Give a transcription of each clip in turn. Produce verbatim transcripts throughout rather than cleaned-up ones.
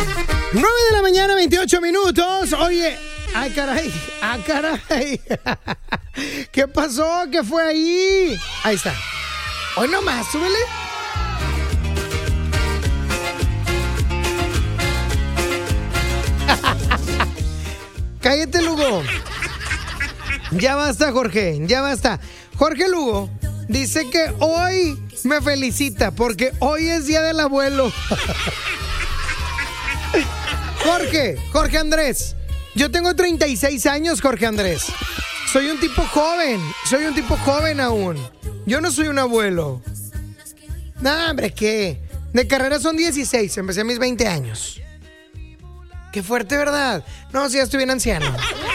nueve de la mañana, veintiocho minutos. Oye, ay caray, ah caray. ¿Qué pasó? ¿Qué fue ahí? Ahí está. Hoy nomás, súbele. Cállate, Lugo. Ya basta, Jorge, ya basta. Jorge Lugo dice que hoy me felicita porque hoy es día del abuelo. Jorge, Jorge Andrés. Yo tengo treinta y seis años, Jorge Andrés. Soy un tipo joven, soy un tipo joven aún. Yo no soy un abuelo. No, hombre, ¿qué? De carrera son dieciséis, empecé a mis veinte años. Qué fuerte, ¿verdad? No, si ya estoy bien anciano.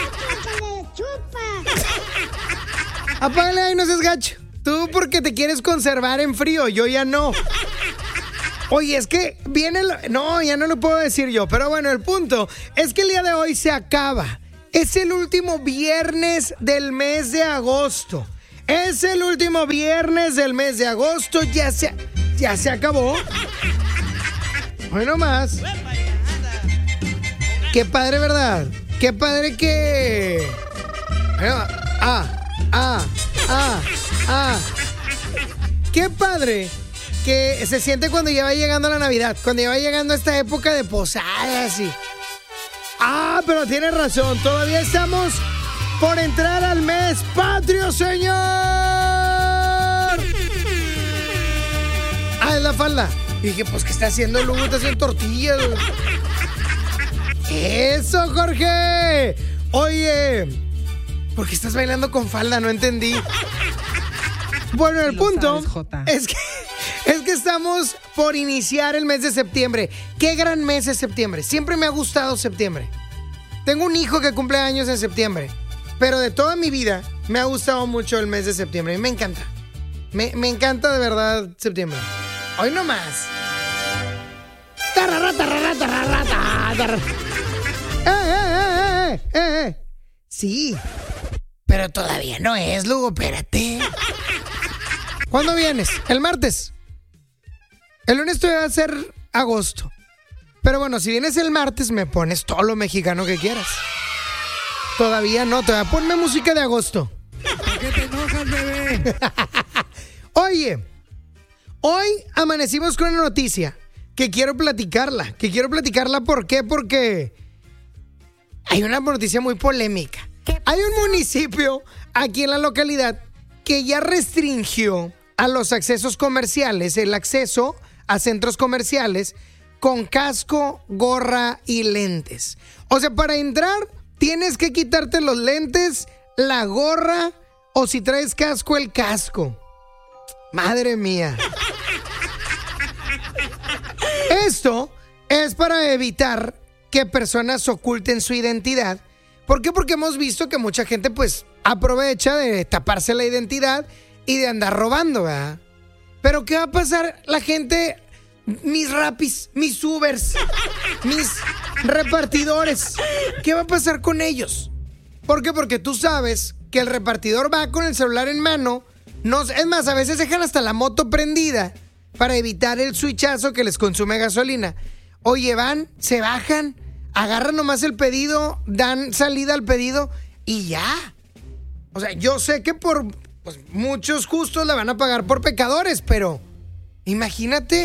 Apágale ahí, no seas gacho. Tú porque te quieres conservar en frío, yo ya no. Oye, es que viene... Lo... No, ya no lo puedo decir yo. Pero bueno, el punto es que el día de hoy se acaba. Es el último viernes del mes de agosto. Es el último viernes del mes de agosto. Ya se, ya se acabó. Hoy nomás. Qué padre, ¿verdad? Qué padre que... Ah, ah, ah, ah. Qué padre que se siente cuando ya va llegando la Navidad, cuando ya va llegando esta época de posadas y... Ah, pero tienes razón, todavía estamos por entrar al mes patrio, señor. Ah, es la falda. Y dije, pues, ¿qué está haciendo Lugo? Está haciendo tortillas. ¡Eso, Jorge! Oye, ¿por qué estás bailando con falda? No entendí. Bueno, el punto es que, es que estamos por iniciar el mes de septiembre. ¡Qué gran mes es septiembre! Siempre me ha gustado septiembre. Tengo un hijo que cumple años en septiembre, pero de toda mi vida me ha gustado mucho el mes de septiembre. Y me encanta. Me, me encanta de verdad septiembre. Hoy nomás. ¡Tararra, tararra, tararra, tararra! ¡Eh, eh, eh, eh, eh! Sí, pero todavía no es, Lugo, espérate. ¿Cuándo vienes? ¿El martes? El lunes te va a ser agosto. Pero bueno, si vienes el martes me pones todo lo mexicano que quieras. Todavía no, te voy a ponerme música de agosto. ¿Por qué te enojas, bebé? Oye, hoy amanecimos con una noticia que quiero platicarla. Que quiero platicarla, ¿por qué? Porque... hay una noticia muy polémica. Hay un municipio aquí en la localidad que ya restringió a los accesos comerciales, el acceso a centros comerciales con casco, gorra y lentes. O sea, para entrar tienes que quitarte los lentes, la gorra o si traes casco, el casco. Madre mía. Esto es para evitar que personas oculten su identidad. ¿Por qué? Porque hemos visto que mucha gente pues aprovecha de taparse la identidad y de andar robando, ¿verdad? Pero ¿qué va a pasar la gente, mis rapis, mis Ubers, mis repartidores? ¿Qué va a pasar con ellos? ¿Por qué? Porque tú sabes que el repartidor va con el celular en mano. No, es más, a veces dejan hasta la moto prendida para evitar el switchazo que les consume gasolina. Oye, van, se bajan, agarran nomás el pedido, dan salida al pedido y ya. O sea, yo sé que por pues, muchos justos la van a pagar por pecadores, pero imagínate.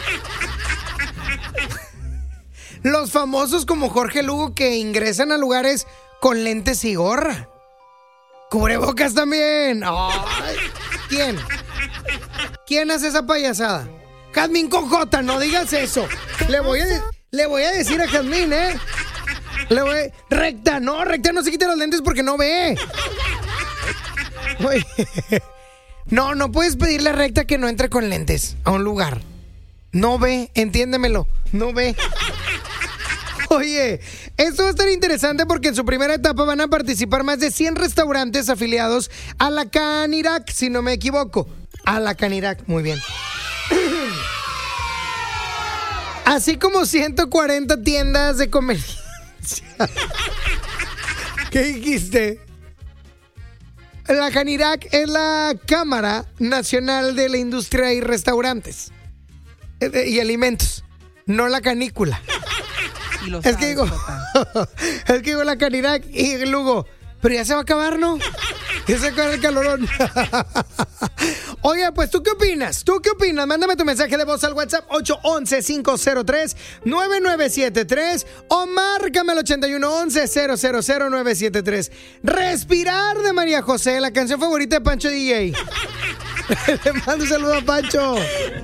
Los famosos como Jorge Lugo que ingresan a lugares con lentes y gorra. Cubrebocas también. Ay, ¿quién? ¿Quién hace esa payasada? Jazmín con J, no digas eso. Le voy a, de- le voy a decir a Jazmín, ¿eh? Le voy a... Recta, no, Recta no se quite los lentes porque no ve. Oye, no, no puedes pedirle a Recta que no entre con lentes a un lugar. No ve, entiéndemelo, no ve. Oye, esto va a estar interesante porque en su primera etapa van a participar más de cien restaurantes afiliados a la Canirac, si no me equivoco. A la Canirac, muy bien. Así como ciento cuarenta tiendas de conveniencia. ¿Qué dijiste? La Canirac es la Cámara Nacional de la Industria y Restaurantes y Alimentos, no la canícula. Y lo Es sabes, que digo, Tota. es que digo la Canirac y Lugo, pero ya se va a acabar, ¿no? Ya se acaba el calorón. Oye, pues, ¿tú qué opinas? ¿Tú qué opinas? Mándame tu mensaje de voz al WhatsApp ocho once, cinco cero tres, nueve nueve siete tres o márcame al ochenta y uno once, cero cero cero nueve siete tres. Respirar de María José, la canción favorita de Pancho D J. Le mando un saludo a Pancho.